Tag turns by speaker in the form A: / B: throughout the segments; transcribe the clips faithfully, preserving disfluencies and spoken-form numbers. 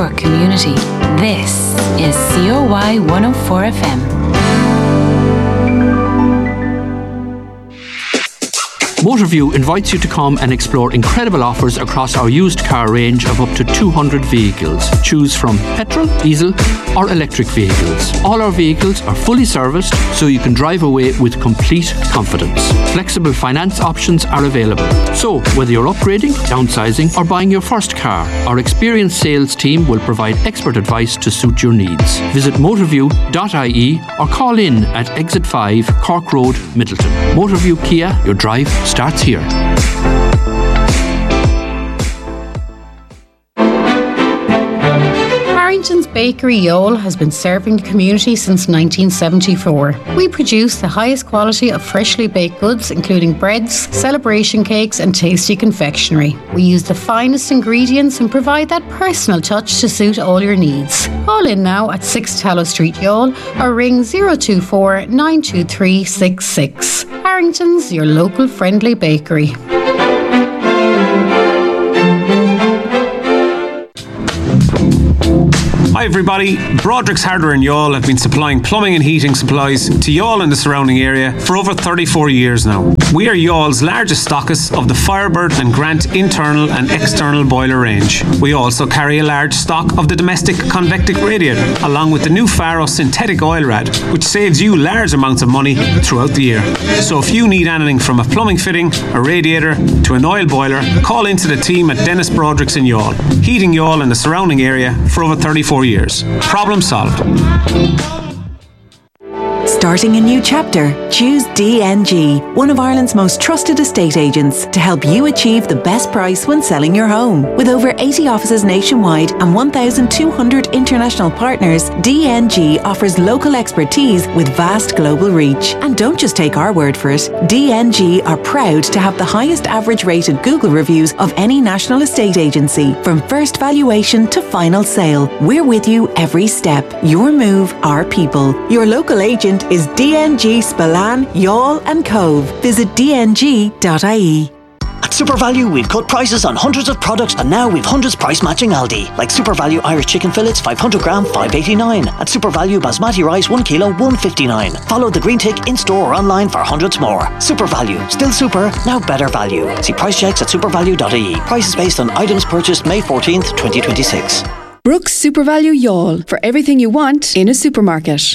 A: your community. This is C O Y one oh four F M.
B: Motorview invites you to come and explore incredible offers across our used car range of up to two hundred vehicles. Choose from petrol, diesel or electric vehicles. All our vehicles are fully serviced so you can drive away with complete confidence. Flexible finance options are available. So, whether you're upgrading, downsizing or buying your first car, our experienced sales team will provide expert advice to suit your needs. Visit motorview dot I E or call in at Exit five, Cork Road, Middleton. Motorview Kia, your drive starts here.
C: Harrington's Bakery Youghal has been serving the community since nineteen seventy-four. We produce the highest quality of freshly baked goods, including breads, celebration cakes and tasty confectionery. We use the finest ingredients and provide that personal touch to suit all your needs. Call in now at six Tallow Street, Youghal, or ring zero two four, nine two three, six six. Harrington's, your local friendly bakery.
D: Hi everybody, Broderick's Hardware in Youghal have been supplying plumbing and heating supplies to Youghal and the surrounding area for over thirty-four years now. We are Youghall's largest stockist of the Firebird and Grant internal and external boiler range. We also carry a large stock of the domestic convectic radiator, along with the new Faro synthetic oil rad, which saves you large amounts of money throughout the year. So if you need anything from a plumbing fitting, a radiator to an oil boiler, call into the team at Dennis Broderick's in Youghal, heating Youghal and the surrounding area for over thirty-four years. Problem solved.
E: Starting a new chapter? Choose D N G, one of Ireland's most trusted estate agents, to help you achieve the best price when selling your home. With over eighty offices nationwide and one thousand two hundred international partners, D N G offers local expertise with vast global reach. And don't just take our word for it. D N G are proud to have the highest average rated Google reviews of any national estate agency. From first valuation to final sale, we're with you every step. Your move, our people. Your local agent is D N G Spillane, Youghal and Cove. Visit d n g dot I E.
F: At SuperValue, we've cut prices on hundreds of products, and now we've hundreds price matching Aldi. Like SuperValue Irish chicken fillets, five hundred gram, five eighty-nine. At SuperValue Basmati rice, one kilo, one fifty-nine. Follow the green tick in store or online for hundreds more. SuperValue, still super, now better value. See price checks at supervalue dot I E. Prices based on items purchased May fourteenth, twenty twenty-six.
G: Brooks SuperValue Youghal, for everything you want in a supermarket.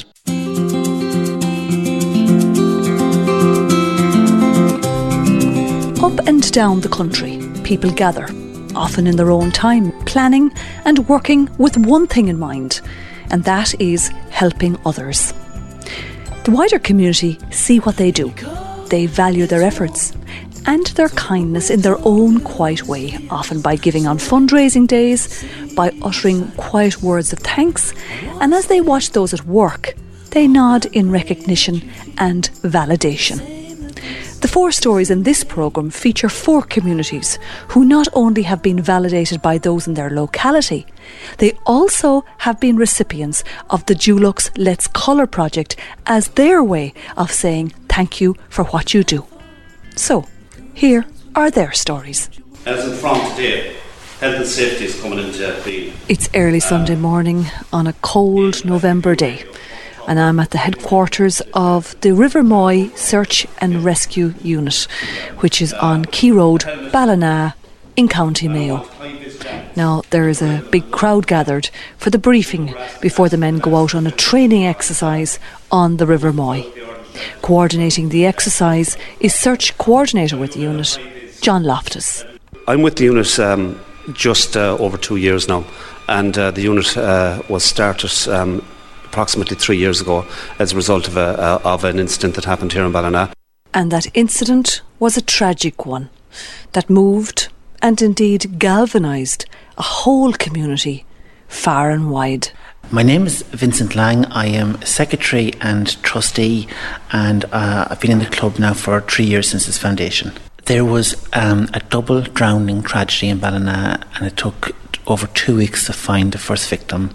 H: Up and down the country, people gather, often in their own time, planning and working with one thing in mind, and that is helping others. The wider community see what they do. They value their efforts and their kindness in their own quiet way, often by giving on fundraising days, by uttering quiet words of thanks, and as they watch those at work, they nod in recognition and validation. The four stories in this programme feature four communities who not only have been validated by those in their locality, they also have been recipients of the Dulux Let's Colour project as their way of saying thank you for what you do. So, here are their stories.
I: As in front today, health and safety is coming into being.
H: It's early Sunday morning on a cold November day, and I'm at the headquarters of the River Moy Search and Rescue Unit, which is on Key Road, Ballina, in County Mayo. Now, there is a big crowd gathered for the briefing before the men go out on a training exercise on the River Moy. Coordinating the exercise is Search Coordinator with the unit, John Loftus.
J: I'm with the unit um, just uh, over two years now, and uh, the unit uh, was started um, approximately three years ago as a result of, a, uh, of an incident that happened here in Ballina.
H: And that incident was a tragic one that moved and indeed galvanised a whole community far and wide.
K: My name is Vincent Lang. I am Secretary and Trustee, and uh, I've been in the club now for three years since its foundation. There was um, a double drowning tragedy in Ballina, and it took over two weeks to find the first victim.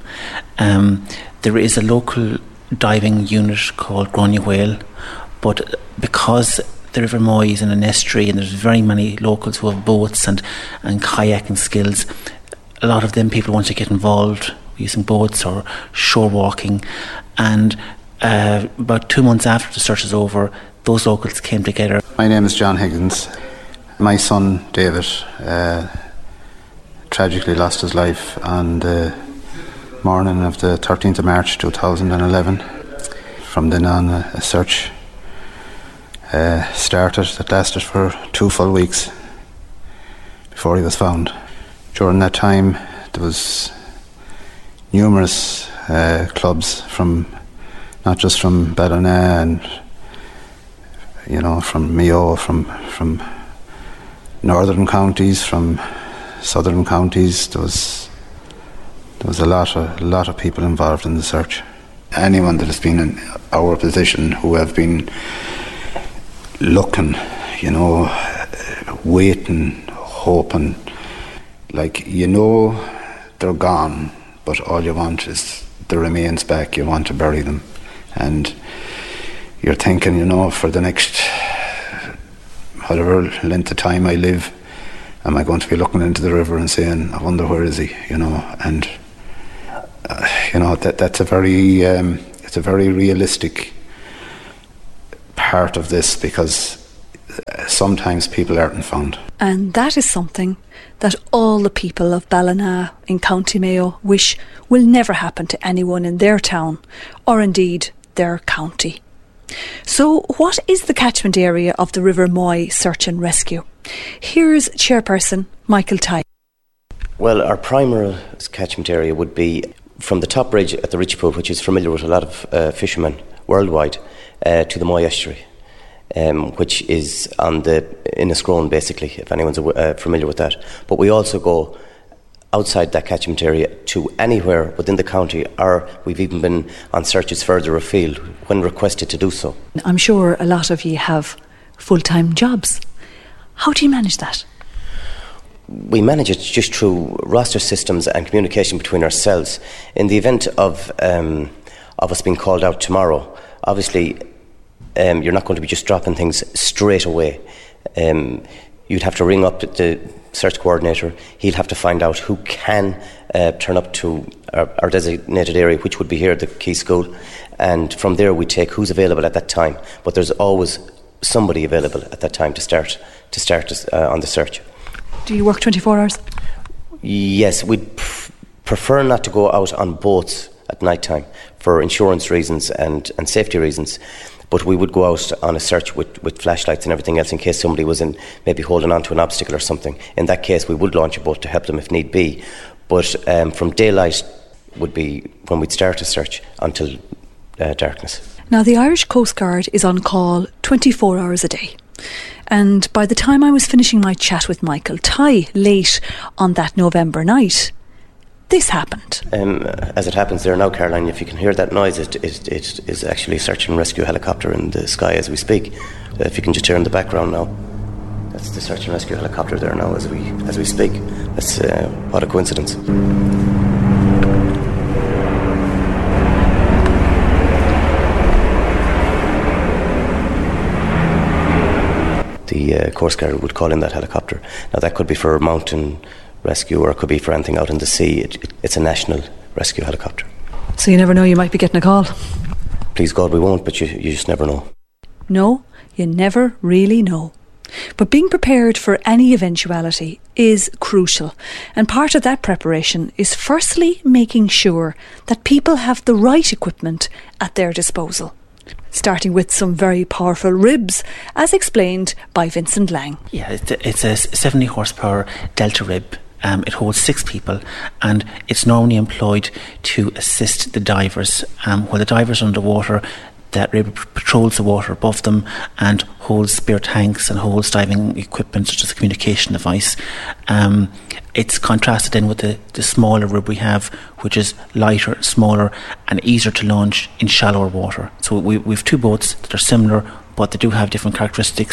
K: Um, there is a local diving unit called Grania Whale, but because the River Moy is in an estuary and there's very many locals who have boats and, and kayaking skills, a lot of them people want to get involved using boats or shore walking, and uh, about two months after the search is over, those locals came together.
L: My name is John Higgins. My son David uh, tragically lost his life on the morning of the thirteenth of March two thousand eleven. From then on, a, a search uh, started that lasted for two full weeks before he was found. During that time, there was numerous uh, clubs from, not just from Ballina and, you know, from Mayo, from from northern counties, from southern counties. There was there was a lot of a lot of people involved in the search. Anyone that has been in our position who have been looking, you know, waiting, hoping, like, you know, they're gone, but all you want is the remains back. You want to bury them, and you're thinking, you know, for the next whatever length of time I live, am I going to be looking into the river and saying, I wonder where is he, you know? And uh, you know, that that's a very um, it's a very realistic part of this, because sometimes people aren't found.
H: And that is something that all the people of Ballina in County Mayo wish will never happen to anyone in their town, or indeed their county. So what is the catchment area of the River Moy Search and Rescue? Here's Chairperson Michael Tighe.
M: Well, our primary catchment area would be from the top bridge at the Richpool, which is familiar with a lot of uh, fishermen worldwide, uh, to the Moy Estuary, um, which is on the Inniscrone, basically, if anyone's uh, familiar with that. But we also go outside that catchment area to anywhere within the county, or we've even been on searches further afield when requested to do so.
H: I'm sure a lot of you have full-time jobs. How do you manage that?
M: We manage it just through roster systems and communication between ourselves. In the event of um, of us being called out tomorrow, obviously um, you're not going to be just dropping things straight away. Um, you'd have to ring up the search coordinator. He'll have to find out who can uh, turn up to our, our designated area, which would be here at the Key School, and from there we take who's available at that time. But there's always somebody available at that time to start to start uh, on the search.
H: Do you work twenty-four hours?
M: Yes, we'd pr- prefer not to go out on boats at night time for insurance reasons and, and safety reasons. But we would go out on a search with, with flashlights and everything else in case somebody was in maybe holding on to an obstacle or something. In that case, we would launch a boat to help them if need be. But um, from daylight would be when we'd start a search until uh, darkness.
H: Now, the Irish Coast Guard is on call twenty-four hours a day. And by the time I was finishing my chat with Michael Tighe late on that November night, this happened.
M: Um, as it happens there now, Caroline, if you can hear that noise, it, it, it is actually a search and rescue helicopter in the sky as we speak. Uh, if you can just hear in the background now, that's the search and rescue helicopter there now as we as we speak. That's uh, what a coincidence. The uh, Coast Guard would call in that helicopter. Now that could be for mountain rescue, or it could be for anything out in the sea. It, it, it's a national rescue helicopter.
H: So you never know, you might be getting a call.
M: Please God we won't, but you, you just never know.
H: No, you never really know. But being prepared for any eventuality is crucial, and part of that preparation is firstly making sure that people have the right equipment at their disposal, starting with some very powerful ribs, as explained by Vincent Lang.
K: Yeah, it's a seventy horsepower Delta rib. Um, it holds six people, and it's normally employed to assist the divers. Um, while the divers are underwater, that rib patrols the water above them and holds spare tanks and holds diving equipment such as a communication device. Um, it's contrasted in with the, the smaller rib we have, which is lighter, smaller and easier to launch in shallower water. So we, we have two boats that are similar, but they do have different characteristics with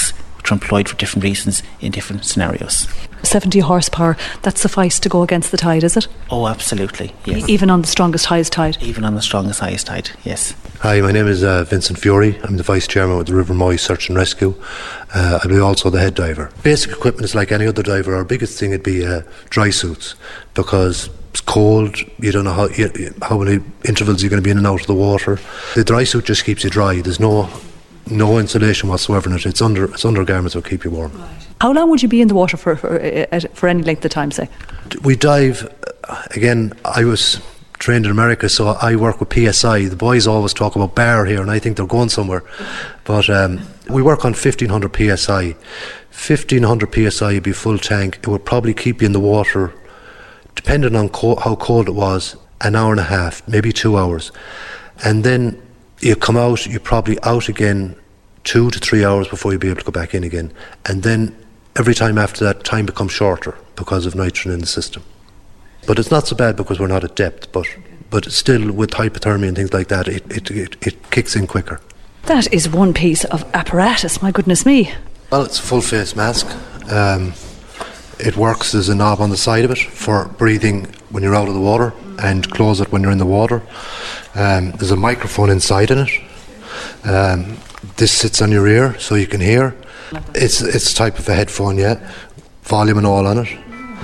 K: which are employed for different reasons in different scenarios.
H: seventy horsepower, that suffice to go against the tide, is it?
K: Oh, absolutely, yes.
H: E- even on the strongest, highest tide?
K: Even on the strongest, highest tide, yes.
N: Hi, my name is uh, Vincent Fury. I'm the Vice Chairman with the River Moy Search and Rescue. Uh, I'll be also the head diver. Basic equipment is like any other diver. Our biggest thing would be uh, dry suits, because it's cold, you don't know how you, how many intervals you're going to be in and out of the water. The dry suit just keeps you dry. There's no no insulation whatsoever in it. It's under it's undergarments that will keep you warm. Right.
H: How long would you be in the water for for, uh, for any length of time, say?
N: We dive, again, I was trained in America, so I work with P S I. The boys always talk about bar here, and I think they're going somewhere. But um, we work on fifteen hundred P S I. fifteen hundred P S I would be full tank. It would probably keep you in the water, depending on co- how cold it was, an hour and a half, maybe two hours. And then you come out, you're probably out again two to three hours before you'll be able to go back in again. And then every time after that, time becomes shorter because of nitrogen in the system. But it's not so bad because we're not at depth, but but still with hypothermia and things like that, it, it, it, it kicks in quicker.
H: That is one piece of apparatus, my goodness me.
N: Well, it's a full face mask. Um, it works as a knob on the side of it for breathing when you're out of the water, and close it when you're in the water. Um, there's a microphone inside in it. Um, this sits on your ear so you can hear. It's it's a type of a headphone, yeah. Volume and all on it.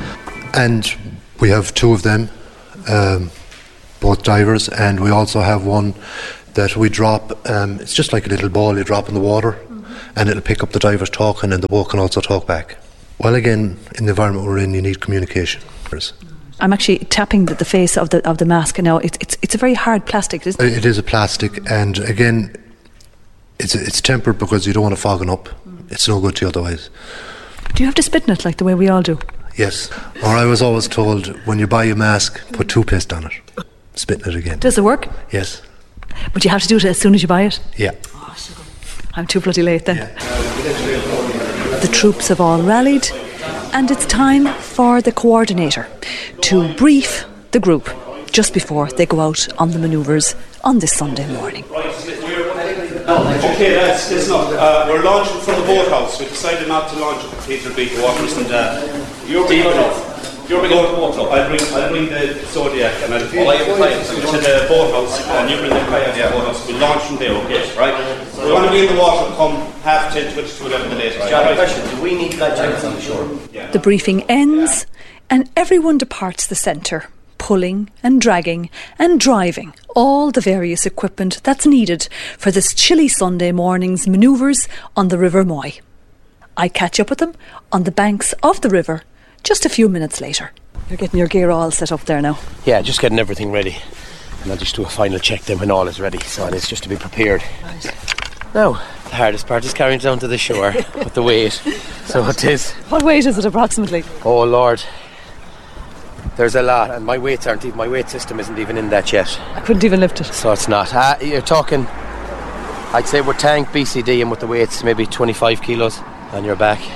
N: And we have two of them, um, both divers, and we also have one that we drop. Um, it's just like a little ball you drop in the water, mm-hmm. and it'll pick up the divers talking, and the boat can also talk back. Well, again, in the environment we're in, you need communication.
H: I'm actually tapping the, the face of the of the mask now. It's it's it's a very hard plastic, isn't it?
N: It is a plastic, and again, it's it's tempered because you don't want to fog it up. Mm. It's no good to you otherwise.
H: Do you have to spit in it like the way we all do?
N: Yes. Or I was always told, when you buy a mask, put toothpaste on it. Spit in it again.
H: Does it work?
N: Yes.
H: But you have to do it as soon as you buy it?
N: Yeah.
H: Oh, I'm too bloody late then. Yeah. The troops have all rallied, and it's time for the coordinator to brief the group just before they go out on the manoeuvres on this Sunday morning.
I: Okay, lads, listen up. Uh, we're launching from the boathouse. We decided not to launch at Cathedral Beach Waters, and uh, you're big enough. You're big enough. I'll bring, I'll bring the Zodiac and I'll oh, I have to the boathouse, and you bring the kayak to the boathouse. We'll launch from there, okay? Right? We want to be in the water come half ten, twenty to eleven the latest.
M: John, right? Question: do we need life jackets on the shore?
H: Yeah. The briefing ends, and everyone departs the centre, pulling and dragging and driving all the various equipment that's needed for this chilly Sunday morning's manoeuvres on the River Moy. I catch up with them on the banks of the river just a few minutes later. You're getting your gear all set up there now?
M: Yeah, just getting everything ready. And I'll just do a final check then when all is ready. So it's just to be prepared. Right. Now, the hardest part is carrying it down to the shore with the weight. So it is.
H: What weight is it approximately?
M: Oh Lord. There's a lot, and my weights aren't even, my weight system isn't even in that yet.
H: I couldn't even lift it.
M: So it's not. Uh, you're talking, I'd say with tank, B C D and with the weights, maybe twenty-five kilos on your back.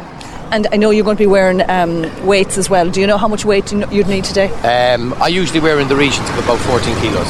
H: And I know you're going to be wearing um, weights as well. Do you know how much weight you'd need today?
M: Um, I usually wear in the regions of about fourteen kilos.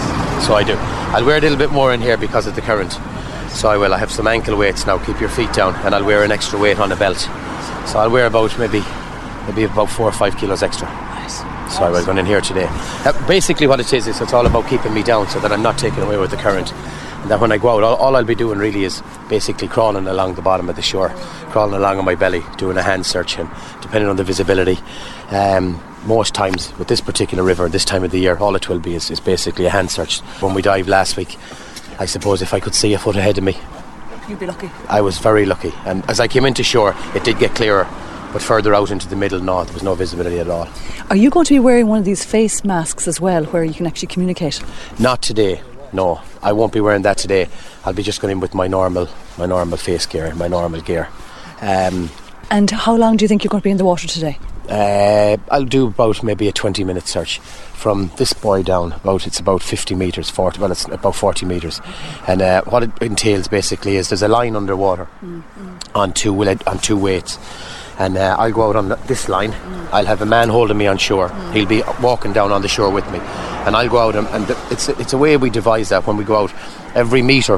M: So I do. I'll wear a little bit more in here because of the current. So I will. I have some ankle weights now, keep your feet down, and I'll wear an extra weight on the belt. So I'll wear about maybe maybe about four or five kilos extra.
H: Nice.
M: So I was going in here today. Uh, basically what it is, is it's all about keeping me down so that I'm not taken away with the current. And that when I go out, all, all I'll be doing really is basically crawling along the bottom of the shore, crawling along on my belly, doing a hand search, and depending on the visibility, um, most times with this particular river, this time of the year, all it will be is, is basically a hand search. When we dived last week, I suppose if I could see a foot ahead of me,
H: you'd be lucky.
M: I was very lucky, and as I came into shore, it did get clearer. But further out into the middle, no, there was no visibility at all.
H: Are you going to be wearing one of these face masks as well, where you can actually communicate?
M: Not today, no. I won't be wearing that today. I'll be just going in with my normal, my normal face gear, my normal gear. Um,
H: and how long do you think you're going to be in the water today?
M: Uh, I'll do about maybe a twenty minute search from this buoy down. About it's about fifty metres, forty. Well, it's about forty metres, and uh, what it entails basically is there's a line underwater mm-hmm. on two on two weights. And uh, I'll go out on this line. Mm. I'll have a man holding me on shore. Mm. He'll be walking down on the shore with me, and I'll go out and, and it's it's a way we devise that when we go out. Every metre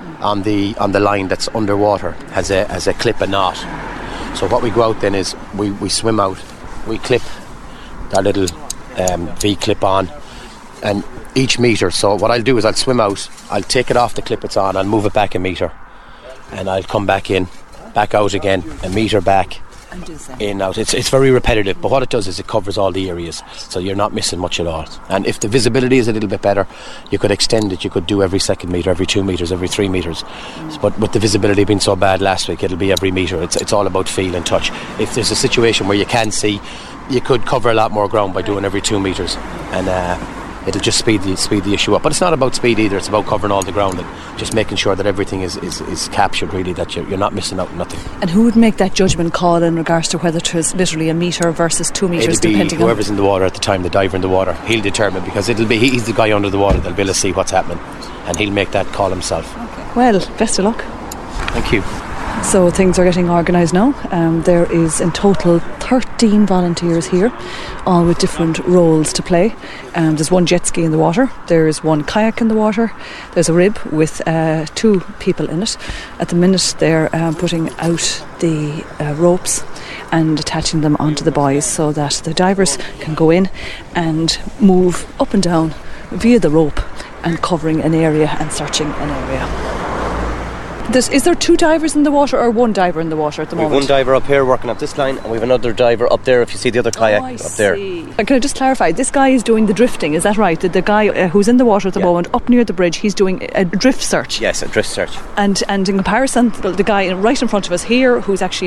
O: on the on the line that's underwater has a has a clip and knot. So what we go out then is we, we swim out, we clip that little um, V clip on, and each metre. So what I'll do is I'll swim out, I'll take it off the clip it's on, I'll move it back a metre, and I'll come back in, back out again, a metre back, in, out. It's, it's very repetitive, but what it does is it covers all the areas, so you're not missing much at all. And if the visibility is a little bit better, you could extend it. You could do every second metre, every two metres, every three metres. Mm. But with the visibility being so bad last week, it'll be every metre. It's, it's all about feel and touch. If there's a situation where you can see, you could cover a lot more ground by doing every two metres, and uh, it'll just speed the speed the issue up. But it's not about speed either. It's about covering all the ground and just making sure that everything is, is, is captured, really, that you're, you're not missing out on nothing.
H: And who would make that judgment call in regards to whether it was literally a metre versus two metres,
O: it'll be
H: depending
O: whoever's
H: on...
O: in the water at the time, the diver in the water. He'll determine, because it'll be he's the guy under the water that'll be able to see what's happening, and he'll make that call himself.
H: Okay. Well, best of luck.
O: Thank you.
H: So things are getting organised now. Um, there is in total thirteen volunteers here, all with different roles to play. Um, there's one jet ski in the water, there's one kayak in the water, there's a rib with uh, two people in it. At the minute they're uh, putting out the uh, ropes and attaching them onto the buoys so that the divers can go in and move up and down via the rope and covering an area and searching an area. There's, is there two divers in the water or one diver in the water at the
M: we
H: moment?
M: We have one diver up here working up this line, and we have another diver up there, if you see the other kayak
H: oh, I
M: up
H: see.
M: there.
H: Can I just clarify, this guy is doing the drifting, is that right? The, the guy uh, who's in the water at the yeah. moment, up near the bridge, he's doing a drift search?
M: Yes, a drift search.
H: And, and in comparison, the, the guy right in front of us here, who's actually